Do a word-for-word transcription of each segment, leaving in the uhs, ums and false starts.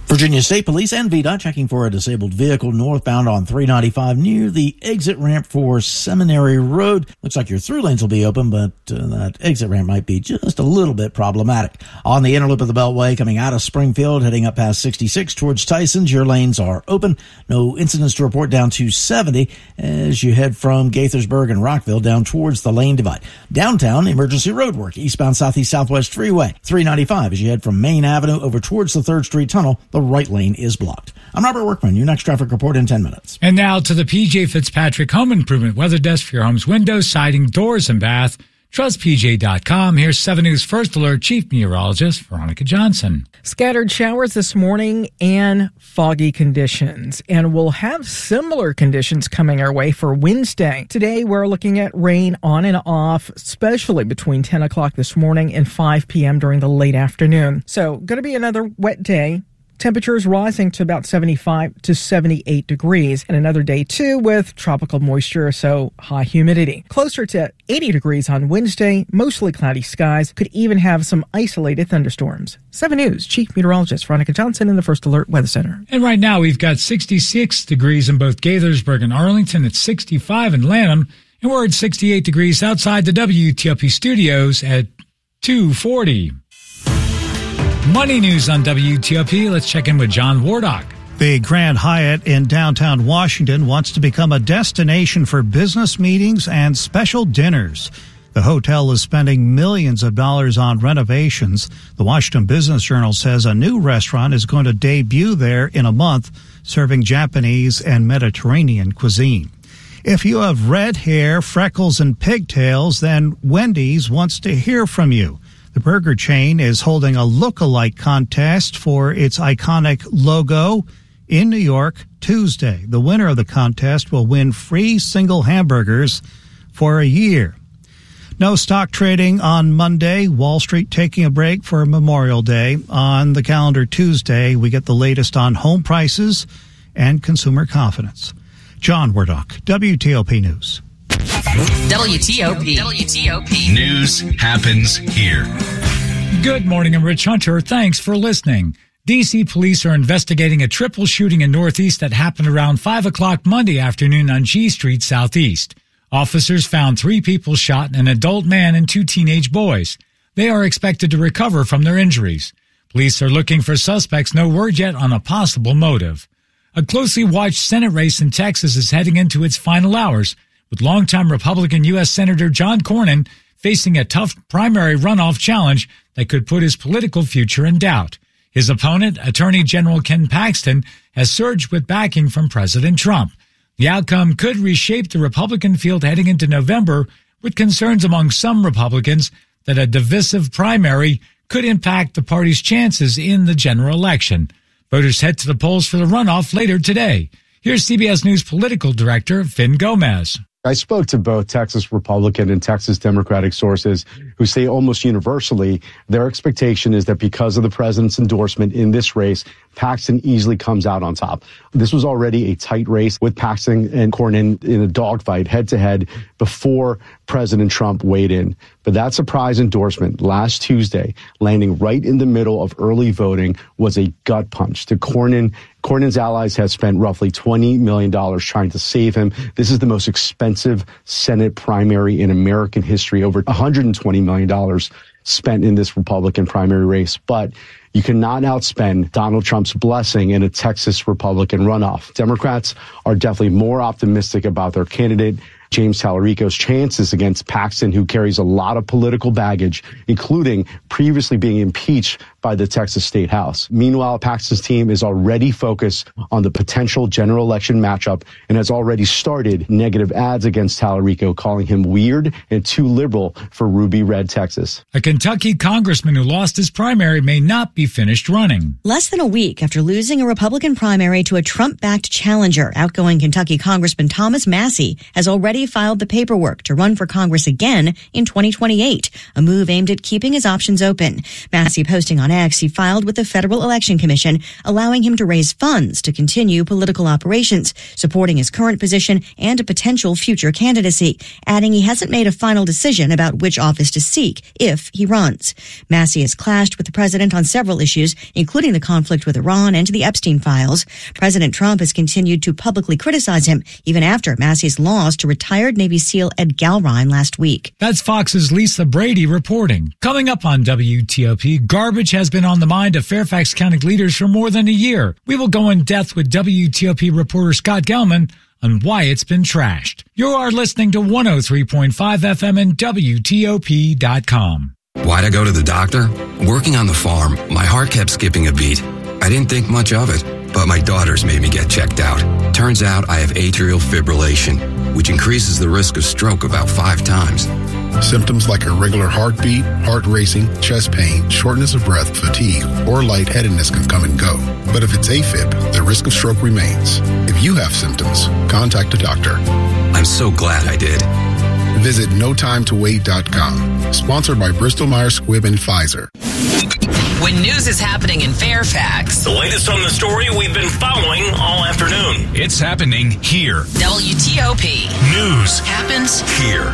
Virginia State Police and V D O T checking for a disabled vehicle northbound on three ninety-five near the exit ramp for Seminary Road. Looks like your through lanes will be open, but uh, that exit ramp might be just a little bit problematic. On the inner loop of the Beltway, coming out of Springfield, heading up past sixty-six towards Tysons, your lanes are open. No incidents to report down to seventy as you head from Gaithersburg and Rockville down towards the lane divide. Downtown, emergency road work, eastbound Southeast Southwest Freeway, three ninety-five as you head from Main Avenue over towards the third Street Tunnel. The right lane is blocked. I'm Robert Workman. Your next traffic report in ten minutes. And now to the P J Fitzpatrick Home Improvement Weather Desk for your home's windows, siding, doors, and bath. Trust P J dot com. Here's seven News First Alert Chief Meteorologist Veronica Johnson. Scattered showers this morning and foggy conditions. And we'll have similar conditions coming our way for Wednesday. Today, we're looking at rain on and off, especially between ten o'clock this morning and five p.m. during the late afternoon. So, going to be another wet day. Temperatures rising to about seventy-five to seventy-eight degrees, and another day too with tropical moisture, so high humidity. Closer to eighty degrees on Wednesday, mostly cloudy skies, could even have some isolated thunderstorms. seven News Chief Meteorologist Veronica Johnson in the First Alert Weather Center. And right now we've got sixty-six degrees in both Gaithersburg and Arlington. It's sixty-five in Lanham, and we're at sixty-eight degrees outside the W T O P studios at two forty. Money news on W T O P. Let's check in with John Wardock. The Grand Hyatt in downtown Washington wants to become a destination for business meetings and special dinners. The hotel is spending millions of dollars on renovations. The Washington Business Journal says a new restaurant is going to debut there in a month, serving Japanese and Mediterranean cuisine. If you have red hair, freckles, and pigtails, then Wendy's wants to hear from you. The burger chain is holding a look-alike contest for its iconic logo in New York Tuesday. The winner of the contest will win free single hamburgers for a year. No stock trading on Monday. Wall Street taking a break for Memorial Day. On the calendar Tuesday, we get the latest on home prices and consumer confidence. John Wardock, W T O P News. W T O P. W T O P. News happens here. Good morning, I'm Rich Hunter. Thanks for listening. D C police are investigating a triple shooting in Northeast that happened around five o'clock Monday afternoon on G Street Southeast. Officers found three people shot, an adult man and two teenage boys. They are expected to recover from their injuries. Police are looking for suspects. No word yet on a possible motive. A closely watched Senate race in Texas is heading into its final hours, with longtime Republican U S Senator John Cornyn facing a tough primary runoff challenge that could put his political future in doubt. His opponent, Attorney General Ken Paxton, has surged with backing from President Trump. The outcome could reshape the Republican field heading into November, with concerns among some Republicans that a divisive primary could impact the party's chances in the general election. Voters head to the polls for the runoff later today. Here's C B S News political director Finn Gomez. I spoke to both Texas Republican and Texas Democratic sources who say almost universally their expectation is that because of the president's endorsement in this race, Paxton easily comes out on top. This was already a tight race with Paxton and Cornyn in a dogfight head-to-head before President Trump weighed in. But that surprise endorsement last Tuesday, landing right in the middle of early voting, was a gut punch to Cornyn. Cornyn's allies have spent roughly twenty million dollars trying to save him. This is the most expensive Senate primary in American history, over one hundred twenty million dollars spent in this Republican primary race. But you cannot outspend Donald Trump's blessing in a Texas Republican runoff. Democrats are definitely more optimistic about their candidate, James Tallarico's chances against Paxton, who carries a lot of political baggage, including previously being impeached by the Texas State House. Meanwhile, Paxton's team is already focused on the potential general election matchup and has already started negative ads against Tallarico, calling him weird and too liberal for ruby red Texas. A Kentucky congressman who lost his primary may not be finished running. Less than a week after losing a Republican primary to a Trump-backed challenger, outgoing Kentucky Congressman Thomas Massie has already filed the paperwork to run for Congress again in twenty twenty-eight, a move aimed at keeping his options open. Massie posting on On X, he filed with the Federal Election Commission, allowing him to raise funds to continue political operations, supporting his current position and a potential future candidacy, adding he hasn't made a final decision about which office to seek if he runs. Massey has clashed with the president on several issues, including the conflict with Iran and the Epstein files. President Trump has continued to publicly criticize him, even after Massey's loss to retired Navy SEAL Ed Galrine last week. That's Fox's Lisa Brady reporting. Coming up on W T O P, garbage has been on the mind of Fairfax County leaders for more than a year. We will go in depth with W T O P reporter Scott Gelman on why it's been trashed. You are listening to one oh three point five F M and W T O P dot com. Why'd I go to the doctor? Working on the farm, my heart kept skipping a beat. I didn't think much of it, but my daughters made me get checked out. Turns out I have atrial fibrillation, which increases the risk of stroke about five times. Symptoms like irregular heartbeat, heart racing, chest pain, shortness of breath, fatigue, or lightheadedness can come and go. But if it's AFib, the risk of stroke remains. If you have symptoms, contact a doctor. I'm so glad I did. Visit no time to wait dot com. Sponsored by Bristol Myers Squibb and Pfizer. When news is happening in Fairfax, the latest on the story we've been following all afternoon. It's happening here. W T O P. News happens here.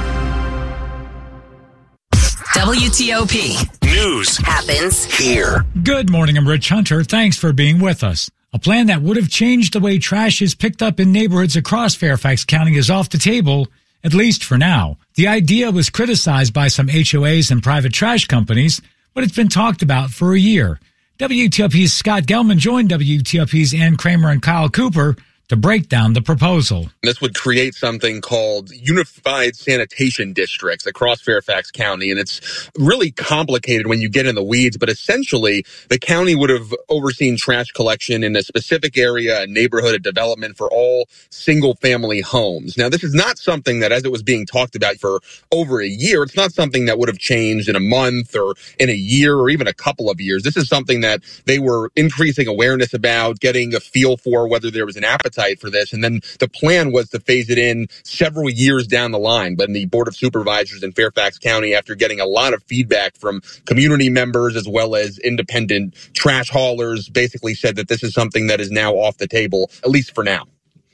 W T O P. News happens here. Good morning, I'm Rich Hunter. Thanks for being with us. A plan that would have changed the way trash is picked up in neighborhoods across Fairfax County is off the table, at least for now. The idea was criticized by some H O As and private trash companies, but it's been talked about for a year. W T O P's Scott Gelman joined W T O P's Ann Kramer and Kyle Cooper to break down the proposal. This would create something called Unified Sanitation Districts across Fairfax County, and it's really complicated when you get in the weeds, but essentially the county would have overseen trash collection in a specific area, a neighborhood, a development for all single-family homes. Now, this is not something that, as it was being talked about for over a year, it's not something that would have changed in a month or in a year or even a couple of years. This is something that they were increasing awareness about, getting a feel for whether there was an appetite for this, and then the plan was to phase it in several years down the line. But the Board of Supervisors in Fairfax County, after getting a lot of feedback from community members as well as independent trash haulers, basically said that this is something that is now off the table, at least for now.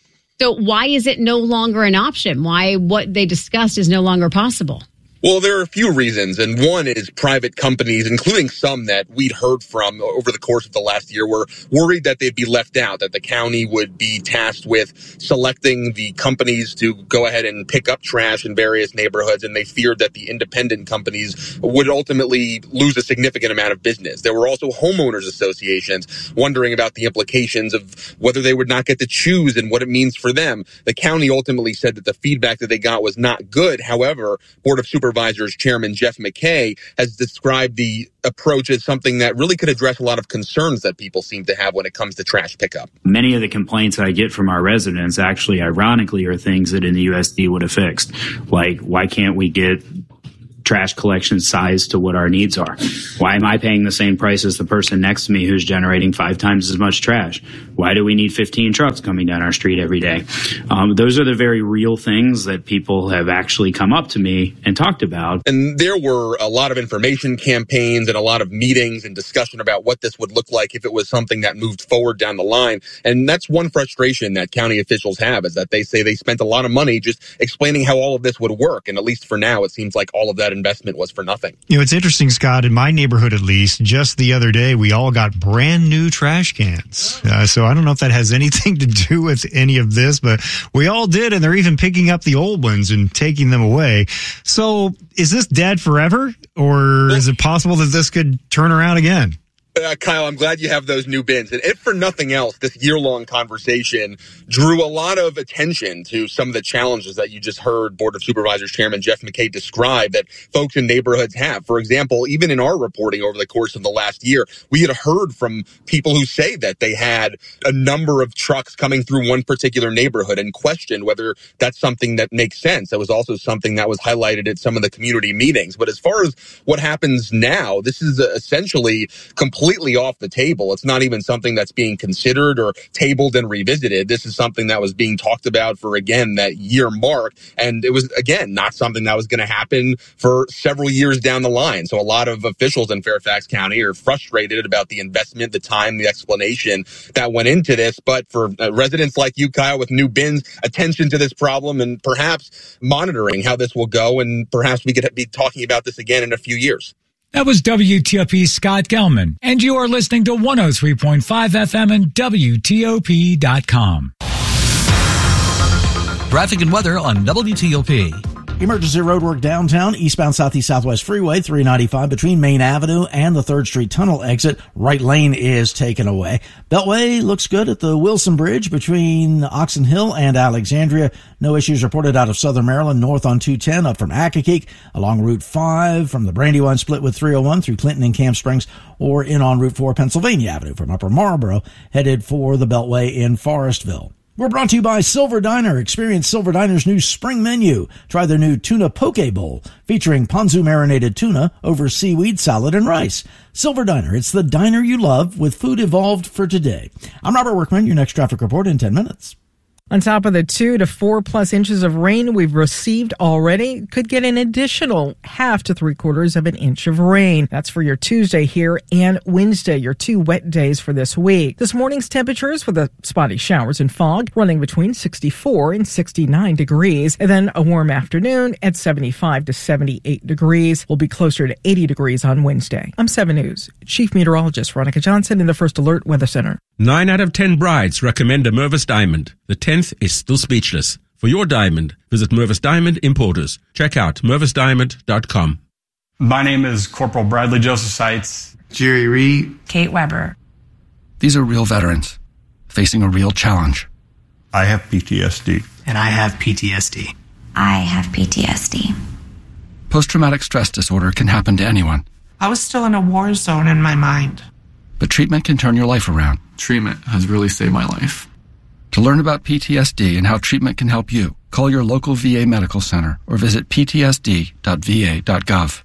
So why is it no longer an option? Why what they discussed is no longer possible? Well, there are a few reasons, and one is private companies, including some that we'd heard from over the course of the last year, were worried that they'd be left out, that the county would be tasked with selecting the companies to go ahead and pick up trash in various neighborhoods, and they feared that the independent companies would ultimately lose a significant amount of business. There were also homeowners associations wondering about the implications of whether they would not get to choose and what it means for them. The county ultimately said that the feedback that they got was not good. However, Board of Supervisors Supervisors Chairman Jeff McKay has described the approach as something that really could address a lot of concerns that people seem to have when it comes to trash pickup. Many of the complaints I get from our residents actually, ironically, are things that in the U S D would have fixed. Like, why can't we get trash collection size to what our needs are? Why am I paying the same price as the person next to me who's generating five times as much trash? Why do we need fifteen trucks coming down our street every day? Um, those are the very real things that people have actually come up to me and talked about. And there were a lot of information campaigns and a lot of meetings and discussion about what this would look like if it was something that moved forward down the line. And that's one frustration that county officials have, is that they say they spent a lot of money just explaining how all of this would work. And at least for now, it seems like all of that investment was for nothing. You know, it's interesting, Scott, in my neighborhood at least, just the other day, we all got brand new trash cans. Uh, so I don't know if that has anything to do with any of this, but we all did, and they're even picking up the old ones and taking them away. So is this dead forever, or is it possible that this could turn around again? Uh, Kyle, I'm glad you have those new bins. And if for nothing else, this year-long conversation drew a lot of attention to some of the challenges that you just heard Board of Supervisors Chairman Jeff McKay describe that folks in neighborhoods have. For example, even in our reporting over the course of the last year, we had heard from people who say that they had a number of trucks coming through one particular neighborhood and questioned whether that's something that makes sense. That was also something that was highlighted at some of the community meetings. But as far as what happens now, this is essentially complete completely off the table. It's not even something that's being considered or tabled and revisited. This is something that was being talked about for, again, that year mark. And it was, again, not something that was going to happen for several years down the line. So a lot of officials in Fairfax County are frustrated about the investment, the time, the explanation that went into this. But for uh, residents like you, Kyle, with new bins, attention to this problem and perhaps monitoring how this will go. And perhaps we could be talking about this again in a few years. That was W T O P's Scott Gelman. And you are listening to one oh three point five F M and W T O P dot com. Traffic and weather on W T O P. Emergency roadwork downtown, eastbound Southeast Southwest Freeway, three ninety-five between Main Avenue and the third Street Tunnel exit. Right lane is taken away. Beltway looks good at the Wilson Bridge between Oxon Hill and Alexandria. No issues reported out of Southern Maryland, north on two ten up from Accokeek, along Route five from the Brandywine split with three oh one through Clinton and Camp Springs, or in on Route four Pennsylvania Avenue from Upper Marlboro, headed for the Beltway in Forestville. We're brought to you by Silver Diner. Experience Silver Diner's new spring menu. Try their new tuna poke bowl featuring ponzu marinated tuna over seaweed, salad, and rice. Silver Diner, it's the diner you love with food evolved for today. I'm Robert Workman, your next traffic report in ten minutes. On top of the two to four plus inches of rain we've received already, could get an additional half to three quarters of an inch of rain. That's for your Tuesday here and Wednesday, your two wet days for this week. This morning's temperatures with the spotty showers and fog running between sixty-four and sixty-nine degrees. And then a warm afternoon at seventy-five to seventy-eight degrees. We'll be closer to eighty degrees on Wednesday. I'm seven News Chief Meteorologist Veronica Johnson in the First Alert Weather Center. Nine out of ten brides recommend a Mervis Diamond. The tenth is still speechless. For your diamond, visit Mervis Diamond Importers. Check out mervis diamond dot com. My name is Corporal Bradley Joseph Seitz. Jerry Reed. Kate Weber. These are real veterans facing a real challenge. I have P T S D. And I have P T S D. I have P T S D. Post-traumatic stress disorder can happen to anyone. I was still in a war zone in my mind. But treatment can turn your life around. Treatment has really saved my life. To learn about P T S D and how treatment can help you, call your local V A medical center or visit p t s d dot v a dot gov.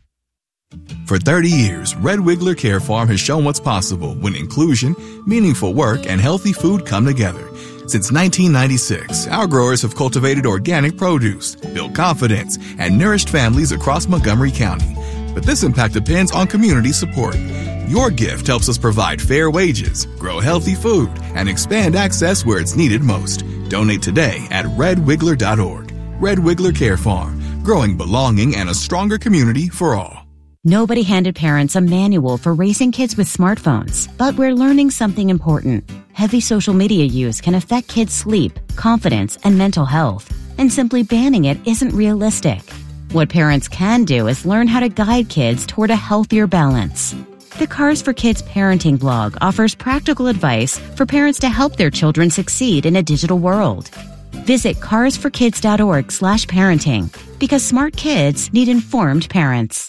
For thirty years, Red Wiggler Care Farm has shown what's possible when inclusion, meaningful work, and healthy food come together. Since nineteen ninety-six, our growers have cultivated organic produce, built confidence, and nourished families across Montgomery County. But this impact depends on community support. Your gift helps us provide fair wages, grow healthy food, and expand access where it's needed most. Donate today at red wiggler dot org. Red Wiggler Care Farm, growing belonging and a stronger community for all. Nobody handed parents a manual for raising kids with smartphones, but we're learning something important. Heavy social media use can affect kids' sleep, confidence, and mental health, and simply banning it isn't realistic. What parents can do is learn how to guide kids toward a healthier balance. The Cars for Kids parenting blog offers practical advice for parents to help their children succeed in a digital world. Visit cars for kids dot org slash parenting, because smart kids need informed parents.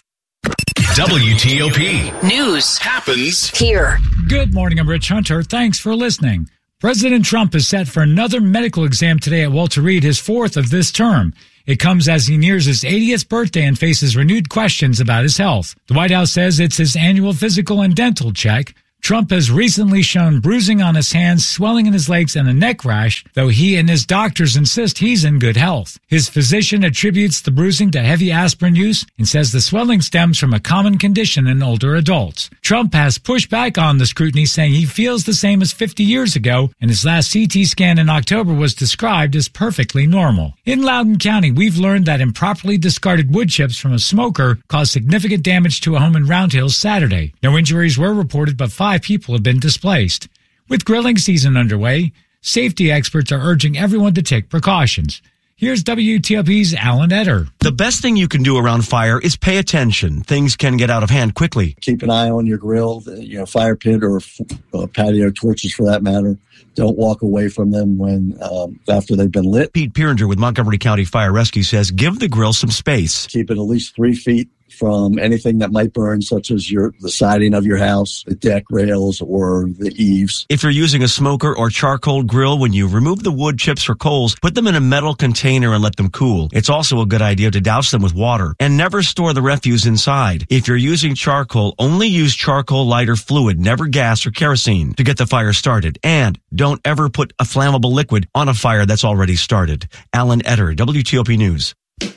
W T O P. News happens here. Good morning, I'm Rich Hunter. Thanks for listening. President Trump is set for another medical exam today at Walter Reed, his fourth of this term. It comes as he nears his eightieth birthday and faces renewed questions about his health. The White House says it's his annual physical and dental check. Trump has recently shown bruising on his hands, swelling in his legs, and a neck rash, though he and his doctors insist he's in good health. His physician attributes the bruising to heavy aspirin use and says the swelling stems from a common condition in older adults. Trump has pushed back on the scrutiny, saying he feels the same as fifty years ago, and his last C T scan in October was described as perfectly normal. In Loudoun County, we've learned that improperly discarded wood chips from a smoker caused significant damage to a home in Round Hills Saturday. No injuries were reported, but five people have been displaced. With grilling season underway, safety experts are urging everyone to take precautions. Here's W T O P's Alan Etter. The best thing you can do around fire is pay attention. Things can get out of hand quickly. Keep an eye on your grill, you know, fire pit or uh, patio torches for that matter. Don't walk away from them when um, after they've been lit. Pete Pieringer with Montgomery County Fire Rescue says give the grill some space. Keep it at least three feet from anything that might burn, such as your the siding of your house, the deck rails, or the eaves. If you're using a smoker or charcoal grill, when you remove the wood chips or coals, put them in a metal container and let them cool. It's also a good idea to douse them with water and never store the refuse inside. If you're using charcoal, only use charcoal lighter fluid, never gas or kerosene, to get the fire started. And don't ever put a flammable liquid on a fire that's already started. Alan Etter, W T O P News.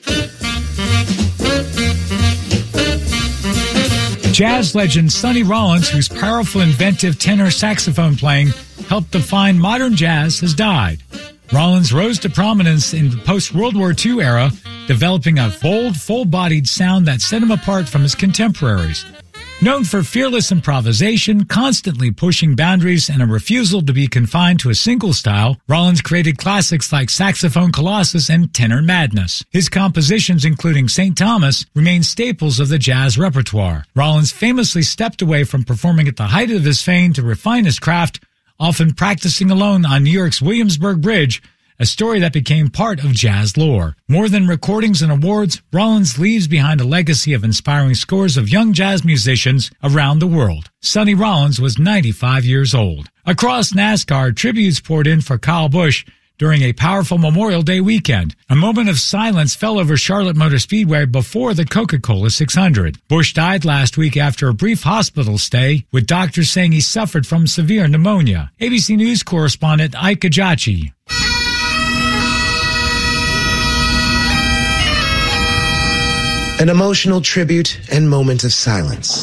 Jazz legend Sonny Rollins, whose powerful, inventive tenor saxophone playing helped define modern jazz, has died. Rollins rose to prominence in the post-World War Two era, developing a bold, full-bodied sound that set him apart from his contemporaries. Known for fearless improvisation, constantly pushing boundaries, and a refusal to be confined to a single style, Rollins created classics like Saxophone Colossus and Tenor Madness. His compositions, including Saint Thomas, remain staples of the jazz repertoire. Rollins famously stepped away from performing at the height of his fame to refine his craft, often practicing alone on New York's Williamsburg Bridge, a story that became part of jazz lore. More than recordings and awards, Rollins leaves behind a legacy of inspiring scores of young jazz musicians around the world. Sonny Rollins was ninety-five years old. Across NASCAR, tributes poured in for Kyle Busch during a powerful Memorial Day weekend. A moment of silence fell over Charlotte Motor Speedway before the Coca-Cola six hundred. Busch died last week after a brief hospital stay, with doctors saying he suffered from severe pneumonia. A B C News correspondent Ike Ajachi. An emotional tribute and moment of silence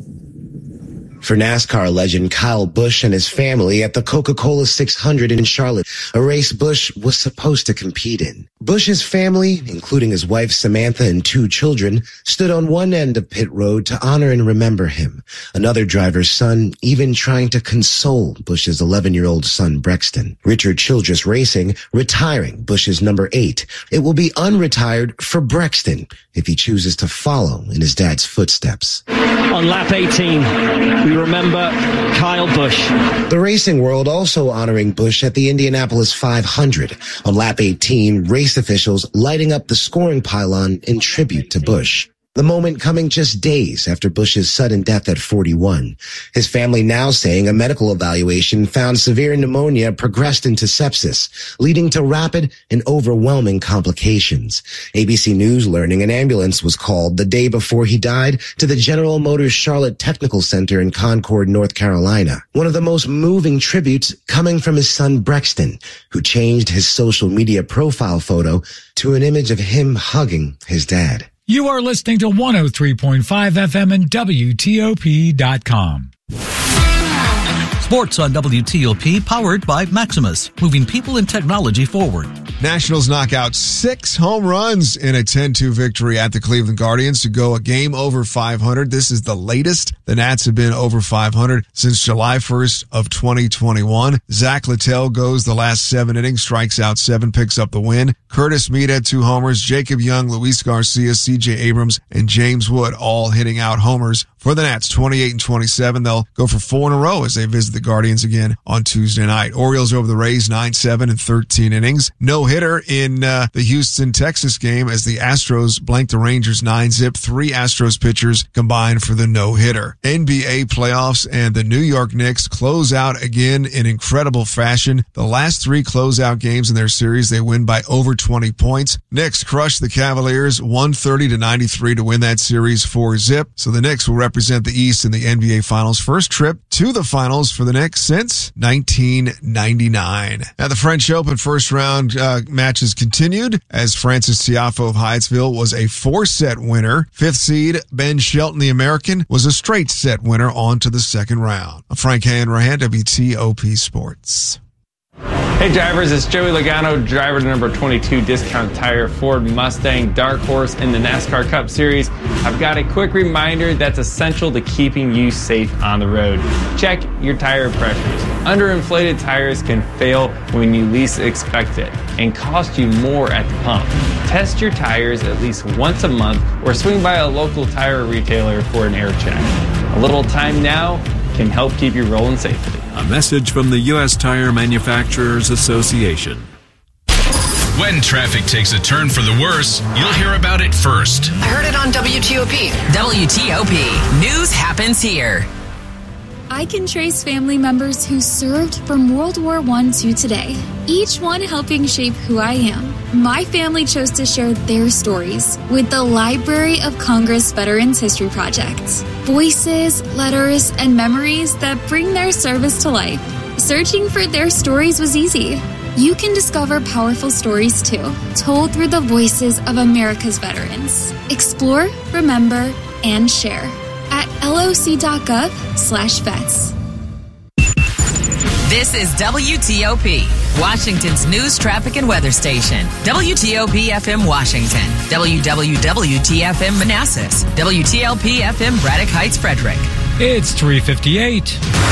for NASCAR legend Kyle Busch and his family at the Coca-Cola six hundred in Charlotte, a race Busch was supposed to compete in. Busch's family, including his wife Samantha and two children, stood on one end of pit road to honor and remember him. Another driver's son even trying to console Busch's eleven-year-old son Brexton. Richard Childress Racing retiring Busch's number eight. It will be unretired for Brexton if he chooses to follow in his dad's footsteps. On lap eighteen, we remember Kyle Busch. The racing world also honoring Busch at the Indianapolis five hundred. On lap eighteen, race officials lighting up the scoring pylon in tribute to Busch. The moment coming just days after Busch's sudden death at forty-one. His family now saying a medical evaluation found severe pneumonia progressed into sepsis, leading to rapid and overwhelming complications. A B C News learning an ambulance was called the day before he died to the General Motors Charlotte Technical Center in Concord, North Carolina. One of the most moving tributes coming from his son Brexton, who changed his social media profile photo to an image of him hugging his dad. You are listening to one oh three point five F M and W T O P dot com. Sports on W T O P, powered by Maximus, moving people and technology forward. Nationals knock out six home runs in a ten two victory at the Cleveland Guardians to go a game over five hundred. This is the latest the Nats have been over five hundred since July first of twenty twenty-one. Zach Littell goes the last seven innings, strikes out seven, picks up the win. Curtis Mead had two homers. Jacob Young, Luis Garcia, C J Abrams, and James Wood all hitting out homers for the Nats. twenty-eight and twenty-seven. They'll go for four in a row as they visit the Guardians again on Tuesday night. Orioles over the Rays, nine seven and thirteen innings. No hitter in uh, the Houston, Texas game as the Astros blanked the Rangers nine zip. Three Astros pitchers combined for the no-hitter. N B A playoffs and the New York Knicks close out again in incredible fashion. The last three closeout games in their series, they win by over twenty points. Knicks crush the Cavaliers one thirty to ninety-three to win that series four zip. So the Knicks will represent the East in the N B A Finals. First trip to the Finals for the Knicks since nineteen ninety-nine. Now the French Open first round uh, matches continued as Francis Tiafoe of Hyattsville was a four-set winner. Fifth seed Ben Shelton, the American, was a straight set winner on to the second round. Frank Hanrahan, W T O P Sports. Hey drivers, it's Joey Logano, driver to number twenty-two Discount Tire Ford Mustang Dark Horse in the NASCAR Cup Series. I've got a quick reminder that's essential to keeping you safe on the road. Check your tire pressures. Underinflated tires can fail when you least expect it and cost you more at the pump. Test your tires at least once a month or swing by a local tire retailer for an air check. A little time now can help keep you rolling safely. A message from the U S Tire Manufacturers Association. When traffic takes a turn for the worse, you'll hear about it first. I heard it on W T O P. W T O P. News happens here. I can trace family members who served from World War One to today, each one helping shape who I am. My family chose to share their stories with the Library of Congress Veterans History Project. Voices, letters, and memories that bring their service to life. Searching for their stories was easy. You can discover powerful stories too, told through the voices of America's veterans. Explore, remember, and share at loc.gov slash vets. This is W T O P, Washington's news, traffic, and weather station. W T O P F M Washington, W W W T F M Manassas, W T L P F M Braddock Heights, Frederick. It's three fifty-eight.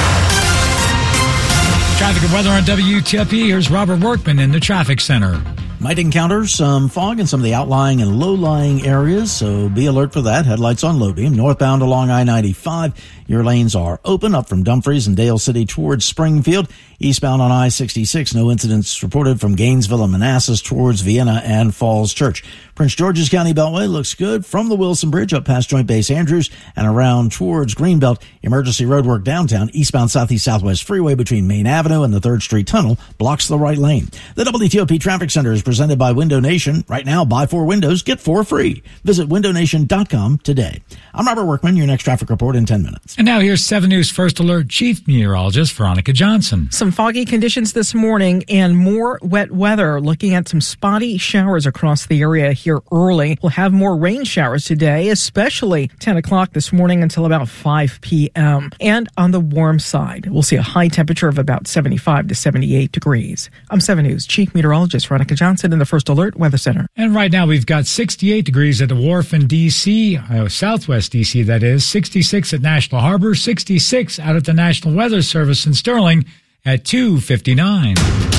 Traffic and weather on W T L P. Here's Robert Workman in the traffic center. Might encounter some fog in some of the outlying and low-lying areas, so be alert for that. Headlights on low beam. Northbound along I ninety-five, your lanes are open up from Dumfries and Dale City towards Springfield. Eastbound on I sixty-six, no incidents reported from Gainesville and Manassas towards Vienna and Falls Church. Prince George's County Beltway looks good from the Wilson Bridge up past Joint Base Andrews and around towards Greenbelt. Emergency roadwork downtown. Eastbound Southeast Southwest Freeway between Main Avenue and the third Street Tunnel blocks the right lane. The W T O P Traffic Center is presented by Window Nation. Right now, buy four windows, get four free. Visit window nation dot com today. I'm Robert Workman, your next traffic report in ten minutes. And now here's seven News First Alert Chief Meteorologist Veronica Johnson. Some foggy conditions this morning and more wet weather. Looking at some spotty showers across the area here early. We'll have more rain showers today, especially ten o'clock this morning until about five p.m. And on the warm side, we'll see a high temperature of about seventy-five to seventy-eight degrees. I'm seven News Chief Meteorologist Veronica Johnson in the First Alert Weather Center. And right now we've got sixty-eight degrees at the Wharf in D C, uh, Southwest D C that is, sixty-six at National Harbor, sixty-six out at the National Weather Service in Sterling at two fifty-nine.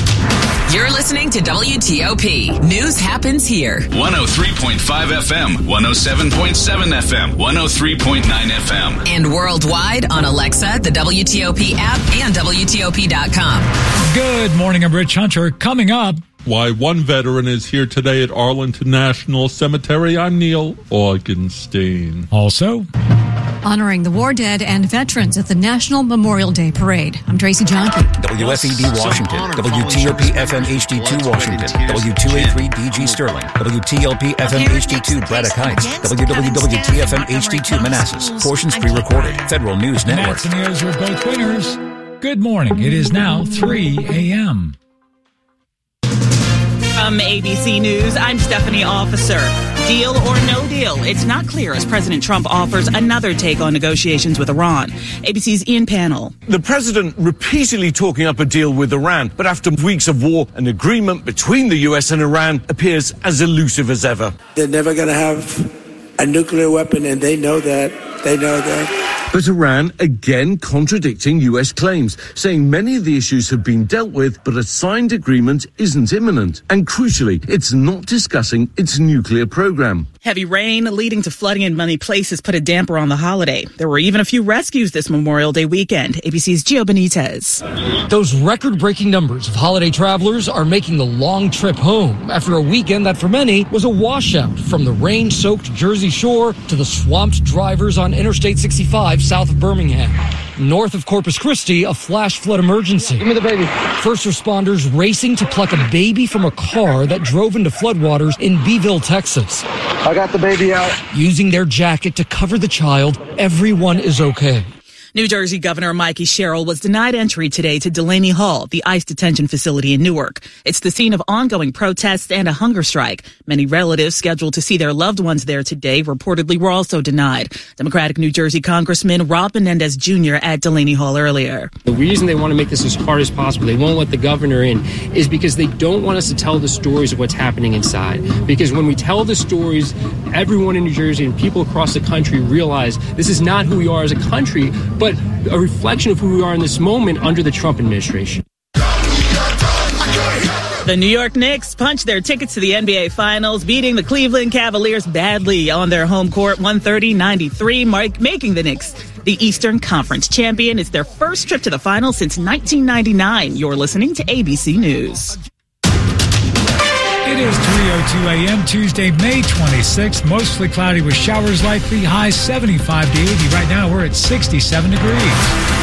You're listening to W T O P. News happens here. one oh three point five F M, one oh seven point seven F M, one oh three point nine F M. And worldwide on Alexa, the W T O P app, and W T O P dot com. Good morning, I'm Rich Hunter. Coming up, why one veteran is here today at Arlington National Cemetery. I'm Neil Augenstein. Also, honoring the war dead and veterans at the National Memorial Day Parade. I'm Tracy Jonke. W F E D Washington, W T O P F M H D two Washington, W two eighty-three D G Sterling, W T L P F M H D two Braddock Heights, W W W T F M H D two Manassas. Portions pre-recorded. Federal News Network. Max and Ears are both winners. Good morning. It is now three a.m. From A B C News, I'm Stephanie Officer. Deal or no deal? It's not clear as President Trump offers another take on negotiations with Iran. A B C's Ian Pannell. The president repeatedly talking up a deal with Iran, but after weeks of war, an agreement between the U S and Iran appears as elusive as ever. They're never going to have a nuclear weapon, and they know that. They know that. But Iran again contradicting U S claims, saying many of the issues have been dealt with, but a signed agreement isn't imminent. And crucially, it's not discussing its nuclear program. Heavy rain leading to flooding in many places put a damper on the holiday. There were even a few rescues this Memorial Day weekend. A B C's Gio Benitez. Those record-breaking numbers of holiday travelers are making the long trip home after a weekend that for many was a washout, from the rain-soaked Jersey Shore to the swamped drivers on Interstate sixty-five south of Birmingham. North of Corpus Christi, a flash flood emergency. Give me the baby. First responders racing to pluck a baby from a car that drove into floodwaters in Beeville, Texas. I got the baby out. Using their jacket to cover the child, everyone is okay. New Jersey Governor Mikey Sherrill was denied entry today to Delaney Hall, the ICE detention facility in Newark. It's the scene of ongoing protests and a hunger strike. Many relatives scheduled to see their loved ones there today reportedly were also denied. Democratic New Jersey Congressman Rob Menendez Junior at Delaney Hall earlier. The reason they want to make this as hard as possible, they won't let the governor in, is because they don't want us to tell the stories of what's happening inside. Because when we tell the stories, everyone in New Jersey and people across the country realize this is not who we are as a country, but a reflection of who we are in this moment under the Trump administration. The New York Knicks punched their tickets to the N B A Finals, beating the Cleveland Cavaliers badly on their home court, one thirty to ninety-three, making the Knicks the Eastern Conference champion. It's their first trip to the finals since nineteen ninety-nine. You're listening to A B C News. It is three oh two a.m. Tuesday, May twenty-sixth. Mostly cloudy with showers likely. High seventy-five to eighty. Right now we're at sixty-seven degrees.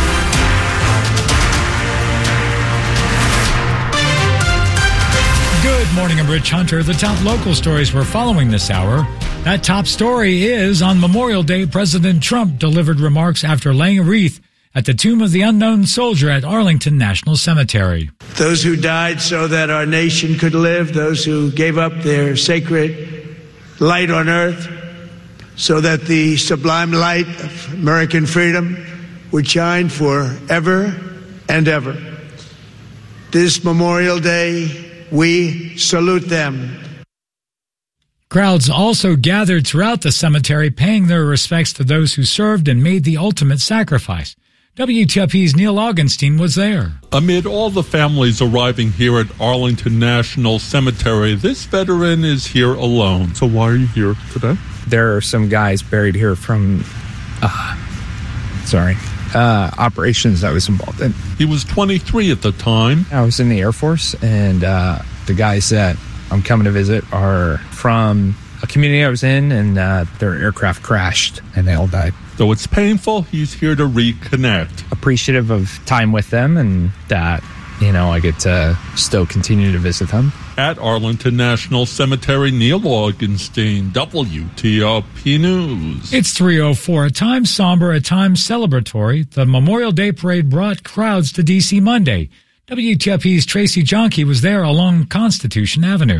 Good morning, I'm Rich Hunter. The top local stories we're following this hour. That top story is on Memorial Day, President Trump delivered remarks after laying a wreath at the tomb of the unknown soldier at Arlington National Cemetery. Those who died so that our nation could live, those who gave up their sacred light on earth so that the sublime light of American freedom would shine forever and ever. This Memorial Day, we salute them. Crowds also gathered throughout the cemetery, paying their respects to those who served and made the ultimate sacrifice. W T O P's Neil Augenstein was there. Amid all the families arriving here at Arlington National Cemetery, this veteran is here alone. So why are you here today? There are some guys buried here from, uh, sorry, uh, operations I was involved in. He was twenty-three at the time. I was in the Air Force, and uh, the guys that I'm coming to visit are from a community I was in, and uh, their aircraft crashed, and they all died. Though it's painful, he's here to reconnect. Appreciative of time with them, and that, you know, I get to still continue to visit them. At Arlington National Cemetery, Neil Augenstein, W T O P News. It's three oh four. At times somber, at times celebratory, the Memorial Day Parade brought crowds to D C Monday. W T O P's Tracy Jonke was there along Constitution Avenue.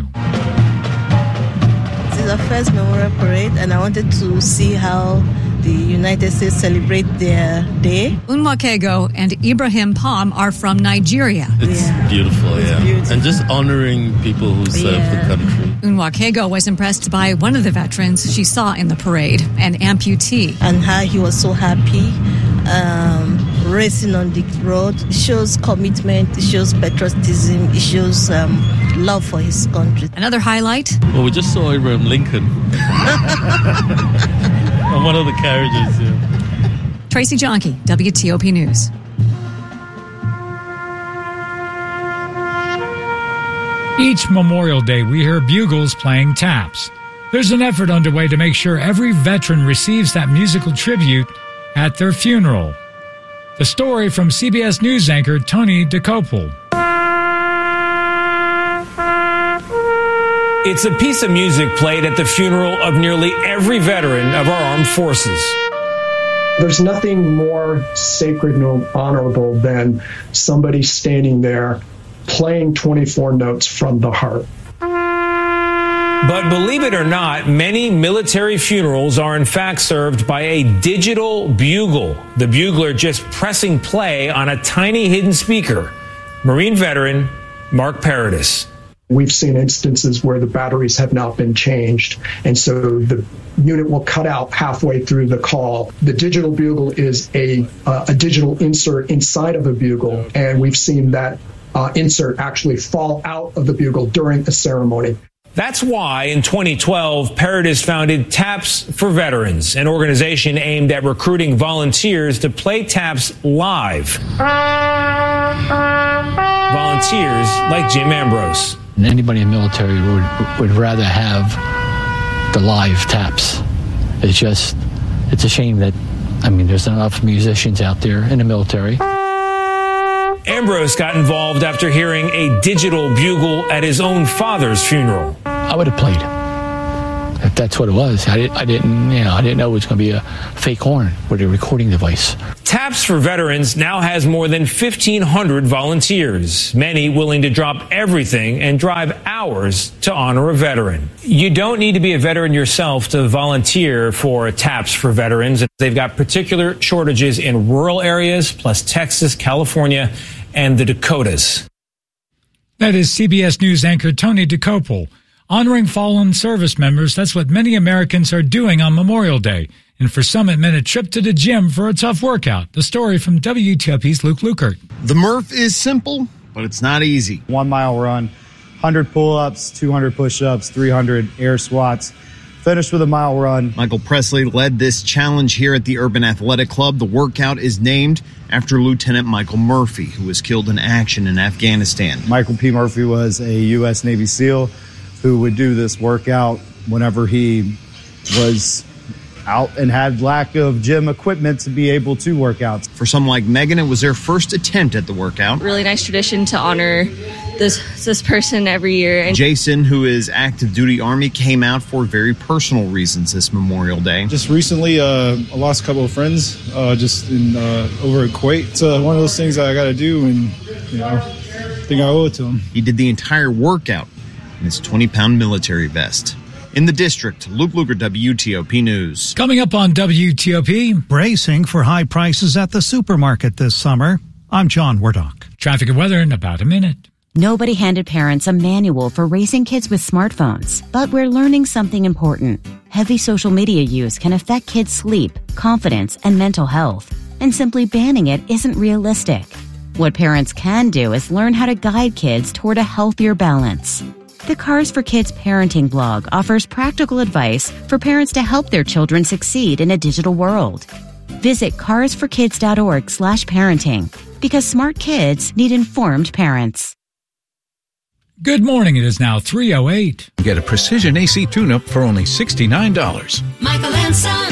This is our first Memorial Parade, and I wanted to see how the United States celebrate their day. Unwakego and Ibrahim Palm are from Nigeria. It's yeah. beautiful, yeah. It's beautiful. And just honoring people who serve yeah. the country. Unwakego was impressed by one of the veterans she saw in the parade, an amputee. And how he was so happy, um, racing on the road. It shows commitment, it shows patriotism, it shows um, love for his country. Another highlight? Well, we just saw Abraham Lincoln. On one of the carriages, yeah. Tracy Jonke, W T O P News. Each Memorial Day, we hear bugles playing taps. There's an effort underway to make sure every veteran receives that musical tribute at their funeral. The story from C B S News anchor Tony DeCopel. It's a piece of music played at the funeral of nearly every veteran of our armed forces. There's nothing more sacred and honorable than somebody standing there playing twenty-four notes from the heart. But believe it or not, many military funerals are in fact served by a digital bugle. The bugler just pressing play on a tiny hidden speaker. Marine veteran Mark Paradis. We've seen instances where the batteries have not been changed, and so the unit will cut out halfway through the call. The digital bugle is a, uh, a digital insert inside of a bugle, and we've seen that uh, insert actually fall out of the bugle during a ceremony. That's why in twenty twelve, Paradis founded Taps for Veterans, an organization aimed at recruiting volunteers to play taps live. Volunteers like Jim Ambrose. Anybody in the military would would rather have the live taps. It's just, it's a shame that, I mean, there's not enough musicians out there in the military. Ambrose got involved after hearing a digital bugle at his own father's funeral. I would have played if that's what it was. I, did, I didn't, you know, I didn't know it was going to be a fake horn with a recording device. Taps for Veterans now has more than fifteen hundred volunteers, many willing to drop everything and drive hours to honor a veteran. You don't need to be a veteran yourself to volunteer for Taps for Veterans. They've got particular shortages in rural areas, plus Texas, California, and the Dakotas. That is C B S News anchor Tony DeCopel. Honoring fallen service members, that's what many Americans are doing on Memorial Day. And for some, it meant a trip to the gym for a tough workout. The story from W T O P's Luke Lukert. The Murph is simple, but it's not easy. One mile run, one hundred pull-ups, two hundred push-ups, three hundred air squats. Finished with a mile run. Michael Presley led this challenge here at the Urban Athletic Club. The workout is named after Lieutenant Michael Murphy, who was killed in action in Afghanistan. Michael P. Murphy was a U S Navy SEAL, who would do this workout whenever he was out and had lack of gym equipment to be able to work out. For some like Megan, it was their first attempt at the workout. Really nice tradition to honor this this person every year. And Jason, who is active duty Army, came out for very personal reasons this Memorial Day. Just recently, uh, I lost a couple of friends uh, just in uh, over at Kuwait. It's uh, one of those things that I got to do, and you know, I think I owe it to him. He did the entire workout in his twenty-pound military vest. In the district, Luke Luger, W T O P News. Coming up on W T O P. Bracing for high prices at the supermarket this summer. I'm John Wardock. Traffic and weather in about a minute. Nobody handed parents a manual for raising kids with smartphones, but we're learning something important. Heavy social media use can affect kids' sleep, confidence, and mental health, and simply banning it isn't realistic. What parents can do is learn how to guide kids toward a healthier balance. The Cars for Kids parenting blog offers practical advice for parents to help their children succeed in a digital world. Visit carsforkids.org slash parenting because smart kids need informed parents. Good morning. It is now three oh eight. Get a precision A C tune-up for only sixty-nine dollars. Michael and Son.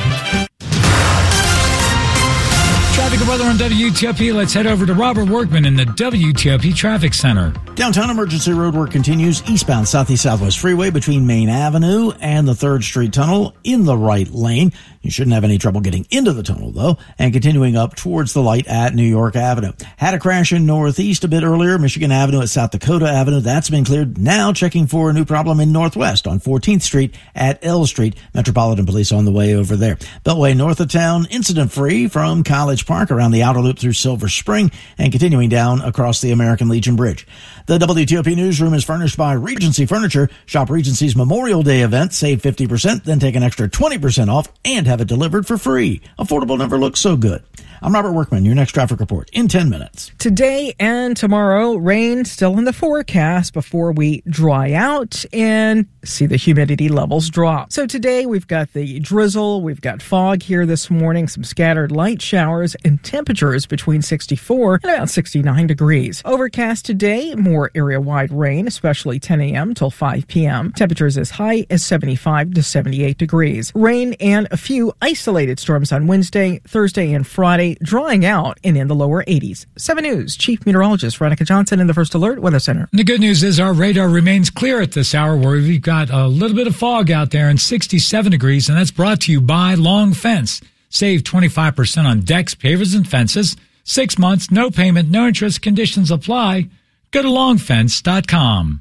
Traffic and weather on W T O P. Let's head over to Robert Workman in the W T O P Traffic Center. Downtown emergency road work continues eastbound Southeast Southwest Freeway between Main Avenue and the third Street Tunnel in the right lane. You shouldn't have any trouble getting into the tunnel, though, and continuing up towards the light at New York Avenue. Had a crash in Northeast a bit earlier, Michigan Avenue at South Dakota Avenue. That's been cleared. Now checking for a new problem in Northwest on fourteenth Street at L Street. Metropolitan Police on the way over there. Beltway north of town, incident-free from College Park around the outer loop through Silver Spring and continuing down across the American Legion Bridge. The W T O P newsroom is furnished by Regency Furniture. Shop Regency's Memorial Day event. Save fifty percent, then take an extra twenty percent off and have it delivered for free. Affordable never looks so good. I'm Robert Workman, your next traffic report in ten minutes. Today and tomorrow, rain still in the forecast before we dry out and see the humidity levels drop. So today we've got the drizzle, we've got fog here this morning, some scattered light showers, and temperatures between sixty-four and about sixty-nine degrees. Overcast today, more area-wide rain, especially ten a.m. till five p.m. Temperatures as high as seventy-five to seventy-eight degrees. Rain and a few isolated storms on Wednesday, Thursday, and Friday, drying out and in the lower eighties. seven News Chief Meteorologist Veronica Johnson in the First Alert Weather Center. The good news is our radar remains clear at this hour where we've got a little bit of fog out there and sixty-seven degrees, and that's brought to you by Long Fence. Save twenty-five percent on decks, pavers, and fences. Six months, no payment, no interest, conditions apply. Go to long fence dot com.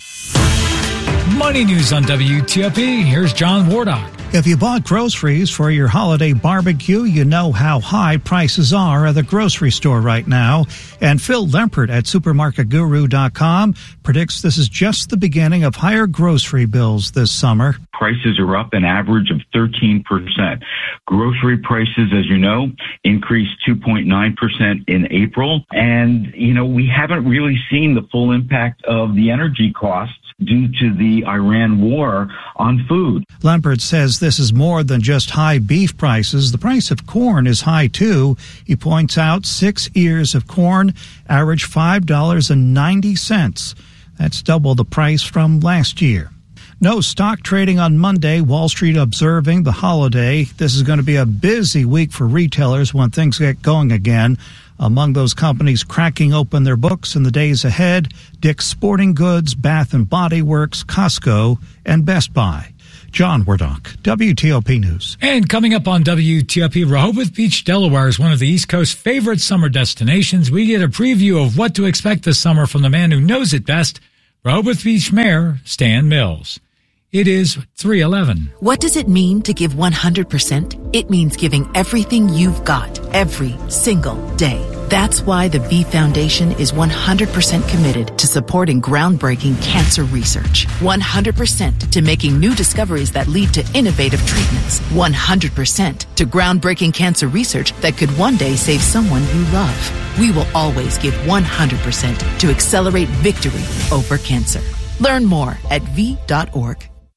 Money news on W T O P. Here's John Wardock. If you bought groceries for your holiday barbecue, you know how high prices are at the grocery store right now. And Phil Lempert at supermarket guru dot com predicts this is just the beginning of higher grocery bills this summer. Prices are up an average of thirteen percent. Grocery prices, as you know, increased two point nine percent in April. And, you know, we haven't really seen the full impact of the energy costs due to the Iran war on food. Lempert says this is more than just high beef prices. The price of corn is high, too. He points out six ears of corn average five dollars and ninety cents. That's double the price from last year. No stock trading on Monday. Wall Street observing the holiday. This is going to be a busy week for retailers when things get going again. Among those companies cracking open their books in the days ahead, Dick's Sporting Goods, Bath and Body Works, Costco, and Best Buy. John Wardock, W T O P News. And coming up on W T O P, Rehoboth Beach, Delaware is one of the East Coast's favorite summer destinations. We get a preview of what to expect this summer from the man who knows it best, Rehoboth Beach Mayor Stan Mills. It is three eleven. What does it mean to give one hundred percent? It means giving everything you've got every single day. That's why the V Foundation is one hundred percent committed to supporting groundbreaking cancer research. one hundred percent to making new discoveries that lead to innovative treatments. one hundred percent to groundbreaking cancer research that could one day save someone you love. We will always give one hundred percent to accelerate victory over cancer. Learn more at V dot org.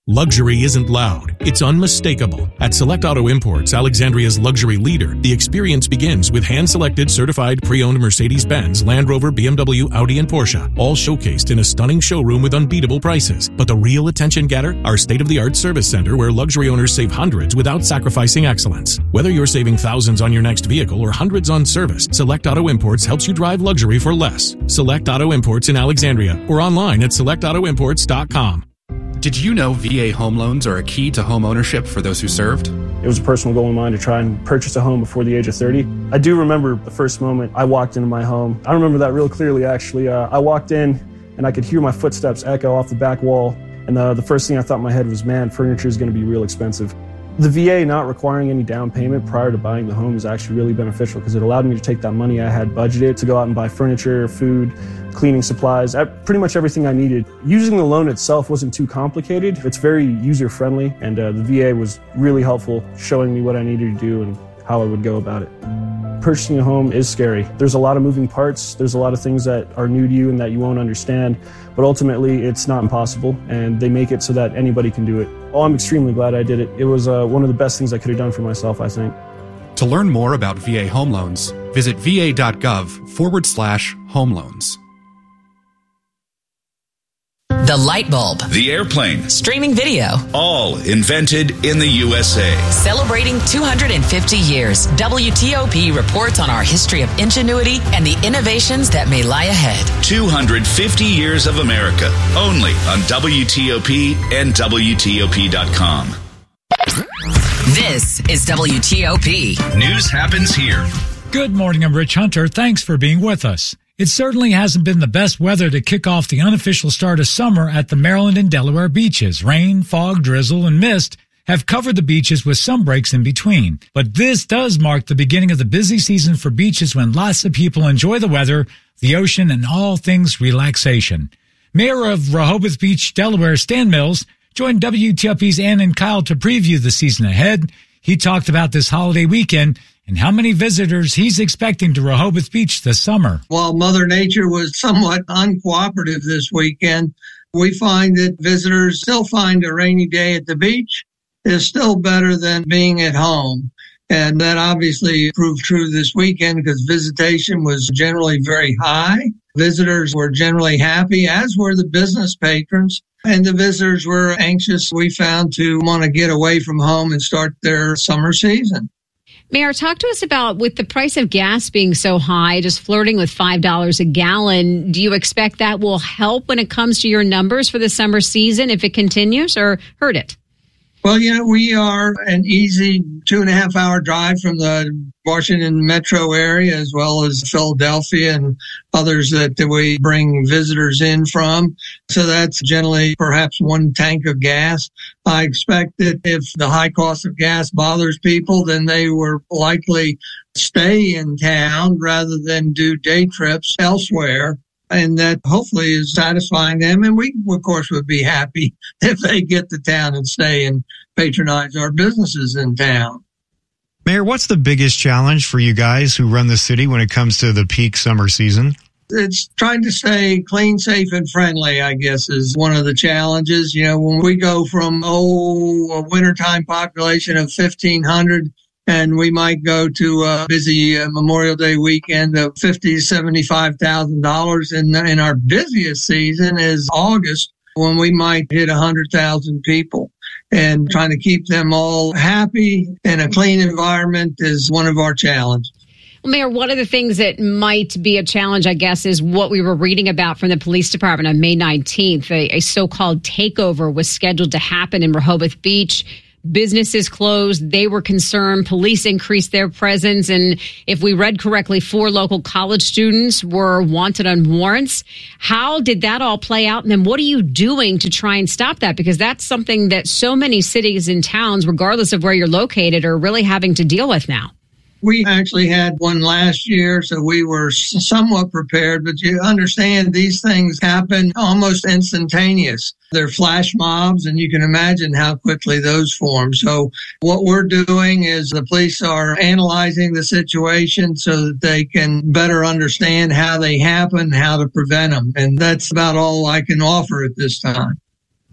Luxury isn't loud, it's unmistakable. At Select Auto Imports, Alexandria's luxury leader, the experience begins with hand-selected certified pre-owned Mercedes-Benz, Land Rover, B M W, Audi, and Porsche, all showcased in a stunning showroom with unbeatable prices. But the real attention getter? Our state-of-the-art service center where luxury owners save hundreds without sacrificing excellence. Whether you're saving thousands on your next vehicle or hundreds on service, Select Auto Imports helps you drive luxury for less. Select Auto Imports in Alexandria or online at select auto imports dot com. Did you know V A home loans are a key to home ownership for those who served? It was a personal goal of mine to try and purchase a home before the age of thirty. I do remember the first moment I walked into my home. I remember that real clearly, actually. Uh, I walked in and I could hear my footsteps echo off the back wall. And uh, the first thing I thought in my head was, man, furniture is going to be real expensive. The V A not requiring any down payment prior to buying the home is actually really beneficial because it allowed me to take that money I had budgeted to go out and buy furniture, food, cleaning supplies, pretty much everything I needed. Using the loan itself wasn't too complicated. It's very user-friendly, and uh, the V A was really helpful, showing me what I needed to do and how I would go about it. Purchasing a home is scary. There's a lot of moving parts. There's a lot of things that are new to you and that you won't understand, but ultimately it's not impossible, and they make it so that anybody can do it. Oh, I'm extremely glad I did it. It was uh, one of the best things I could have done for myself, I think. To learn more about V A home loans, visit va.gov forward slash home loans. The light bulb. The airplane. Streaming video. All invented in the U S A. Celebrating two hundred fifty years, W T O P reports on our history of ingenuity and the innovations that may lie ahead. two hundred fifty years of America. Only on W T O P and W T O P dot com. This is W T O P. News happens here. Good morning, I'm Rich Hunter. Thanks for being with us. It certainly hasn't been the best weather to kick off the unofficial start of summer at the Maryland and Delaware beaches. Rain, fog, drizzle, and mist have covered the beaches with some breaks in between. But this does mark the beginning of the busy season for beaches when lots of people enjoy the weather, the ocean, and all things relaxation. Mayor of Rehoboth Beach, Delaware, Stan Mills, joined W T O P's Ann and Kyle to preview the season ahead. He talked about this holiday weekend and how many visitors he's expecting to Rehoboth Beach this summer. While Mother Nature was somewhat uncooperative this weekend, we find that visitors still find a rainy day at the beach is still better than being at home. And that obviously proved true this weekend because visitation was generally very high. Visitors were generally happy, as were the business patrons. And the visitors were anxious, we found, to want to get away from home and start their summer season. Mayor, talk to us about, with the price of gas being so high, just flirting with five dollars a gallon, do you expect that will help when it comes to your numbers for the summer season if it continues, or hurt it? Well, you know, we are an easy two and a half hour drive from the Washington metro area, as well as Philadelphia and others that we bring visitors in from. So that's generally perhaps one tank of gas. I expect that if the high cost of gas bothers people, then they will likely stay in town rather than do day trips elsewhere. And that hopefully is satisfying them. And we, of course, would be happy if they get to town and stay and patronize our businesses in town. Mayor, what's the biggest challenge for you guys who run the city when it comes to the peak summer season? It's trying to stay clean, safe, and friendly, I guess, is one of the challenges. You know, when we go from, oh, a wintertime population of fifteen hundred, and we might go to a busy uh, Memorial Day weekend of fifty thousand dollars, seventy-five thousand dollars. And in our busiest season is August, when we might hit one hundred thousand people. And trying to keep them all happy in a clean environment is one of our challenges. Well, Mayor, one of the things that might be a challenge, I guess, is what we were reading about from the police department on May nineteenth. A, a so-called takeover was scheduled to happen in Rehoboth Beach. Businesses closed. They were concerned. Police increased their presence. And if we read correctly, four local college students were wanted on warrants. How did that all play out? And then what are you doing to try and stop that? Because that's something that so many cities and towns, regardless of where you're located, are really having to deal with now. We actually had one last year, so we were somewhat prepared. But you understand these things happen almost instantaneous. They're flash mobs, and you can imagine how quickly those form. So what we're doing is the police are analyzing the situation so that they can better understand how they happen, how to prevent them. And that's about all I can offer at this time.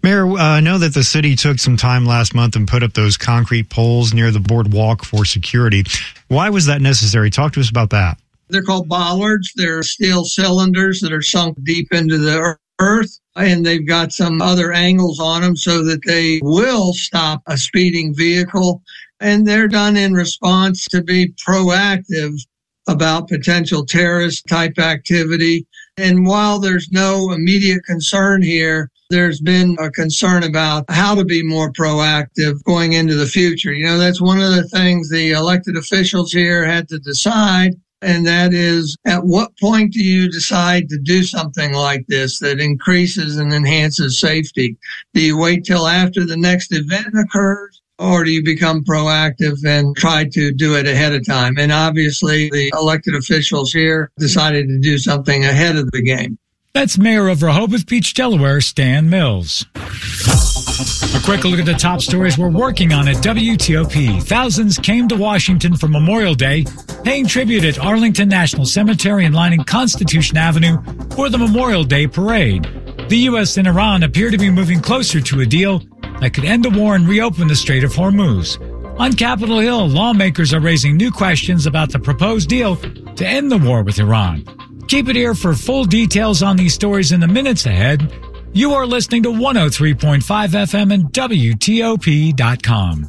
Mayor, uh, I know that the city took some time last month and put up those concrete poles near the boardwalk for security. Why was that necessary? Talk to us about that. They're called bollards. They're steel cylinders that are sunk deep into the earth, and they've got some other angles on them so that they will stop a speeding vehicle. And they're done in response to be proactive about potential terrorist type activity. And while there's no immediate concern here, there's been a concern about how to be more proactive going into the future. You know, that's one of the things the elected officials here had to decide. And that is, at what point do you decide to do something like this that increases and enhances safety? Do you wait till after the next event occurs? Or do you become proactive and try to do it ahead of time? And obviously, the elected officials here decided to do something ahead of the game. That's Mayor of Rehoboth Beach, Delaware, Stan Mills. A quick look at the top stories we're working on at W T O P. Thousands came to Washington for Memorial Day, paying tribute at Arlington National Cemetery and lining Constitution Avenue for the Memorial Day parade. The U S and Iran appear to be moving closer to a deal that could end the war and reopen the Strait of Hormuz. On Capitol Hill, lawmakers are raising new questions about the proposed deal to end the war with Iran. Keep it here for full details on these stories in the minutes ahead. You are listening to one oh three point five F M and W T O P dot com.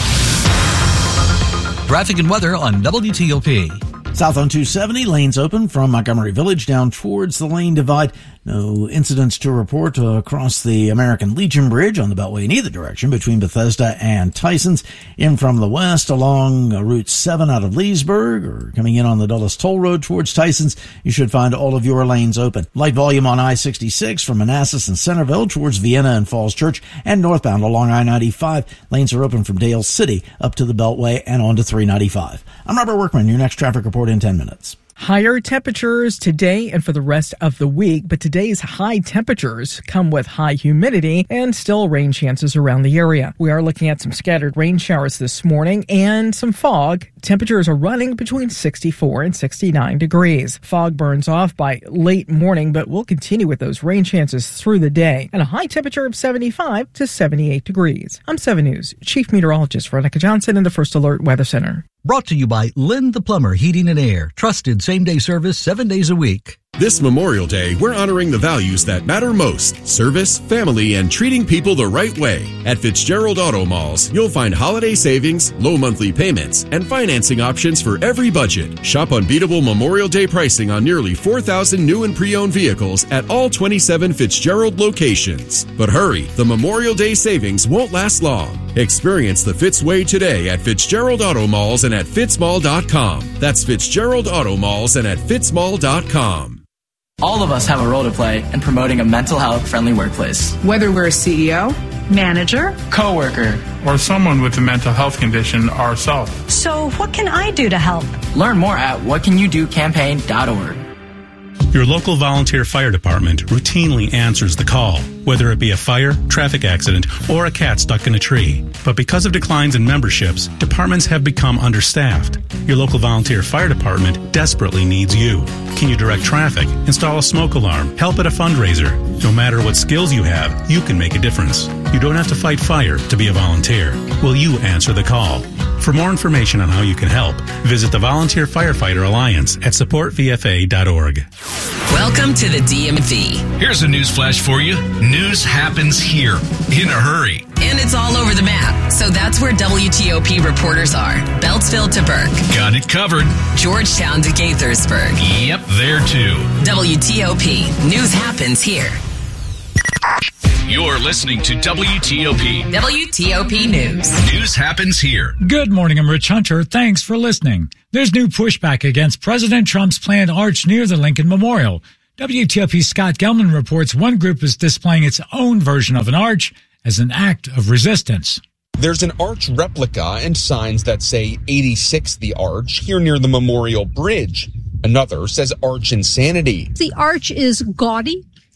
Traffic and weather on W T O P. South on two seventy, lanes open from Montgomery Village down towards the lane divide. No incidents to report uh, across the American Legion Bridge on the Beltway in either direction between Bethesda and Tysons. In from the west along uh, Route seven out of Leesburg or coming in on the Dulles Toll Road towards Tysons, you should find all of your lanes open. Light volume on I sixty-six from Manassas and Centerville towards Vienna and Falls Church, and northbound along I ninety-five. Lanes are open from Dale City up to the Beltway and on to three ninety-five. I'm Robert Workman, your next traffic report in ten minutes. Higher temperatures today and for the rest of the week, but today's high temperatures come with high humidity and still rain chances around the area. We are looking at some scattered rain showers this morning and some fog. Temperatures are running between sixty-four and sixty-nine degrees. Fog burns off by late morning, but we'll continue with those rain chances through the day and a high temperature of seventy-five to seventy-eight degrees. I'm seven News Chief Meteorologist Veronica Johnson in the First Alert Weather Center. Brought to you by Lynn the Plumber Heating and Air. Trusted same-day service seven days a week. This Memorial Day, we're honoring the values that matter most: service, family, and treating people the right way. At Fitzgerald Auto Malls, you'll find holiday savings, low monthly payments, and financing options for every budget. Shop unbeatable Memorial Day pricing on nearly four thousand new and pre-owned vehicles at all twenty-seven Fitzgerald locations. But hurry, the Memorial Day savings won't last long. Experience the Fitz way today at Fitzgerald Auto Malls and at fitzmall dot com. That's Fitzgerald Auto Malls and at fitzmall dot com. All of us have a role to play in promoting a mental health friendly workplace. Whether we're a C E O, manager, coworker, or someone with a mental health condition ourselves. So what can I do to help? Learn more at what can you do campaign dot org. Your local volunteer fire department routinely answers the call, whether it be a fire, traffic accident, or a cat stuck in a tree. But because of declines in memberships, departments have become understaffed. Your local volunteer fire department desperately needs you. Can you direct traffic, install a smoke alarm, help at a fundraiser? No matter what skills you have, you can make a difference. You don't have to fight fire to be a volunteer. Will you answer the call? For more information on how you can help, visit the Volunteer Firefighter Alliance at support v f a dot org. Welcome to the D M V. Here's a news flash for you. News happens here in a hurry. And it's all over the map. So that's where W T O P reporters are. Beltsville to Burke. Got it covered. Georgetown to Gaithersburg. Yep, there too. W T O P. News happens here. You're listening to W T O P. W T O P News. News happens here. Good morning, I'm Rich Hunter. Thanks for listening. There's new pushback against President Trump's planned arch near the Lincoln Memorial. W T O P's Scott Gelman reports one group is displaying its own version of an arch as an act of resistance. There's an arch replica and signs that say eighty-six the Arch here near the Memorial Bridge. Another says Arch Insanity. The arch is gaudy.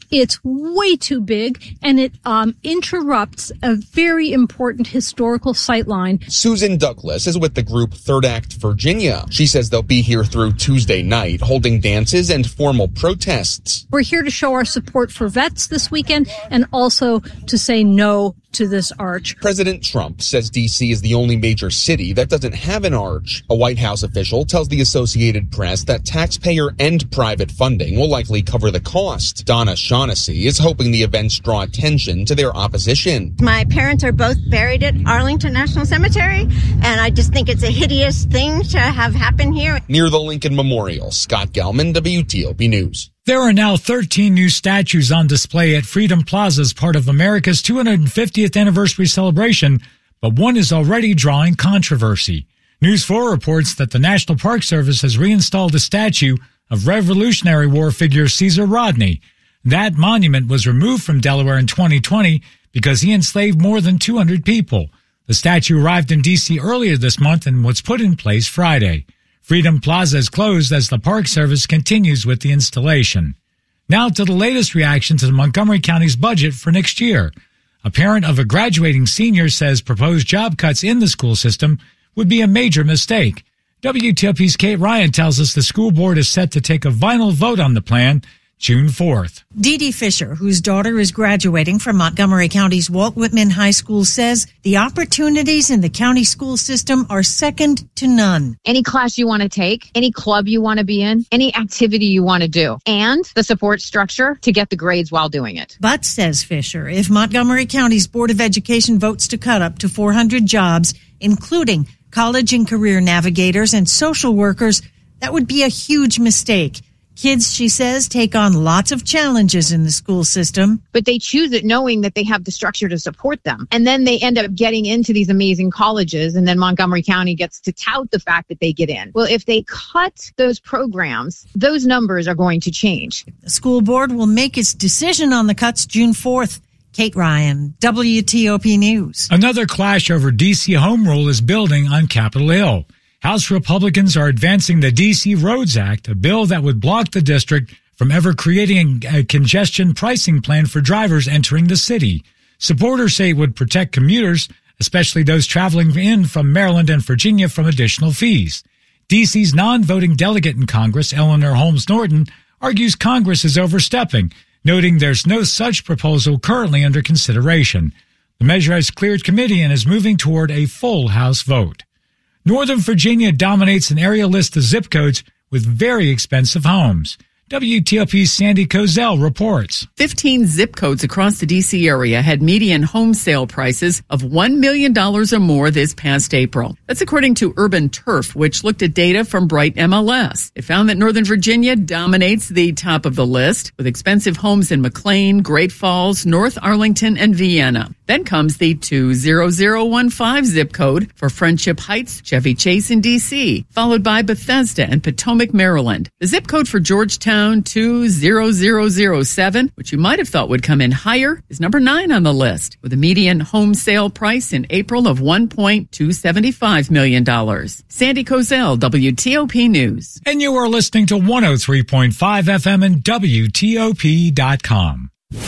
It's way too big, and it um, interrupts a very important historical sightline. Susan Douglas is with the group Third Act Virginia. She says they'll be here through Tuesday night, holding dances and formal protests. We're here to show our support for vets this weekend and also to say no to this arch. President Trump says D C is the only major city that doesn't have an arch. A White House official tells the Associated Press that taxpayer and private funding will likely cover the cost. Donna Shaughnessy is hoping the events draw attention to their opposition. My parents are both buried at Arlington National Cemetery, and I just think it's a hideous thing to have happen here. Near the Lincoln Memorial, Scott Gelman, W T O P News. There are now thirteen new statues on display at Freedom Plaza as part of America's two hundred fiftieth anniversary celebration, but one is already drawing controversy. News four reports that the National Park Service has reinstalled a statue of Revolutionary War figure Caesar Rodney. That monument was removed from Delaware in twenty twenty because he enslaved more than two hundred people. The statue arrived in D C earlier this month and was put in place Friday. Freedom Plaza is closed as the Park Service continues with the installation. Now to the latest reaction to the Montgomery County's budget for next year. A parent of a graduating senior says proposed job cuts in the school system would be a major mistake. W T O P's Kate Ryan tells us the school board is set to take a final vote on the plan June fourth. Dee Dee Fisher, whose daughter is graduating from Montgomery County's Walt Whitman High School, says the opportunities in the county school system are second to none. Any class you want to take, any club you want to be in, any activity you want to do, and the support structure to get the grades while doing it. But, says Fisher, if Montgomery County's Board of Education votes to cut up to four hundred jobs, including college and career navigators and social workers, that would be a huge mistake. Kids, she says, take on lots of challenges in the school system. But they choose it knowing that they have the structure to support them. And then they end up getting into these amazing colleges, and then Montgomery County gets to tout the fact that they get in. Well, if they cut those programs, those numbers are going to change. The school board will make its decision on the cuts June fourth. Kate Ryan, W T O P News. Another clash over D C home rule is building on Capitol Hill. House Republicans are advancing the D C Roads Act, a bill that would block the district from ever creating a congestion pricing plan for drivers entering the city. Supporters say it would protect commuters, especially those traveling in from Maryland and Virginia, from additional fees. D C's non-voting delegate in Congress, Eleanor Holmes Norton, argues Congress is overstepping, noting there's no such proposal currently under consideration. The measure has cleared committee and is moving toward a full House vote. Northern Virginia dominates an area list of zip codes with very expensive homes. W T O P's Sandy Kozel reports. fifteen zip codes across the D C area had median home sale prices of one million dollars or more this past April. That's according to Urban Turf, which looked at data from Bright M L S. It found that Northern Virginia dominates the top of the list, with expensive homes in McLean, Great Falls, North Arlington, and Vienna. Then comes the two zero zero one five zip code for Friendship Heights, Chevy Chase, and D C, followed by Bethesda and Potomac, Maryland. The zip code for Georgetown, two zero zero zero seven, which you might have thought would come in higher, is number nine on the list, with a median home sale price in April of one point two seven five million dollars. Sandy Kozel, W T O P News. And you are listening to one oh three point five F M and W T O P dot com.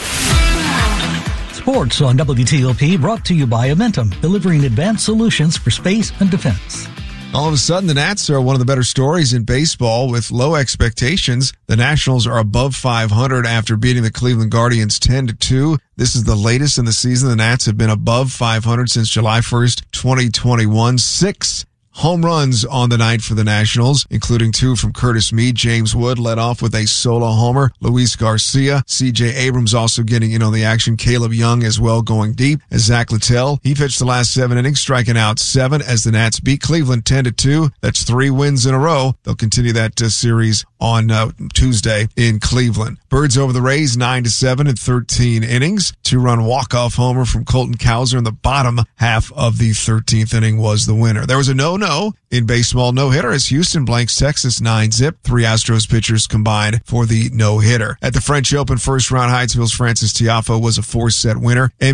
Sports on W T O P, brought to you by Amentum, delivering advanced solutions for space and defense. All of a sudden, the Nats are one of the better stories in baseball with low expectations. The Nationals are above five hundred after beating the Cleveland Guardians ten to two. This is the latest in the season. The Nats have been above five hundred since July first, twenty twenty-one. Six home runs on the night for the Nationals, including two from Curtis Mead. James Wood led off with a solo homer. Luis Garcia, C J Abrams also getting in on the action. Caleb Young as well going deep. As Zach Littell, he pitched the last seven innings, striking out seven as the Nats beat Cleveland ten to two. That's three wins in a row. They'll continue that uh, series on uh, Tuesday in Cleveland. Birds over the Rays nine to seven in thirteen innings. Two-run walk-off homer from Colton Cowser in the bottom half of the thirteenth inning was the winner. There was a no-no in baseball no-hitter as Houston blanks Texas nine zip. Three Astros pitchers combined for the no-hitter. At the French Open first round, Hydesville's Francis Tiafoe was a four-set winner.